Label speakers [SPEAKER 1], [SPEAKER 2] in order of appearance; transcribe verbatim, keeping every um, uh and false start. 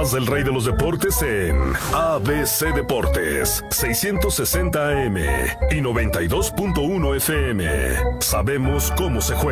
[SPEAKER 1] más del rey de los deportes en A B C Deportes, seiscientos sesenta A M y noventa y dos punto uno F M. Sabemos cómo se juega.